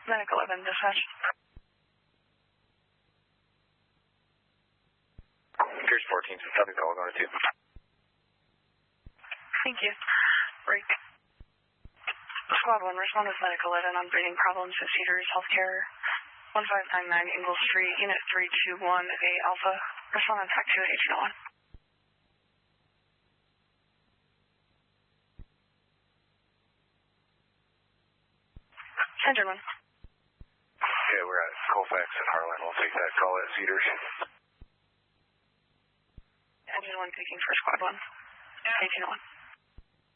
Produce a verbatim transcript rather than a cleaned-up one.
Medic eleven, dispatch. Pierce fourteen, seven call, going to two. Thank you. Break. Squad one, respond with Medic eleven on breathing problems at Cedars Healthcare, one five nine nine Ingle Street, Unit three two one A Alpha. Respond on TAC two at eighteen oh one. Engine one. Yeah, we're at Colfax and Harlan. We'll take that call at Cedars. Engine one taking for squad one. eighteen oh one.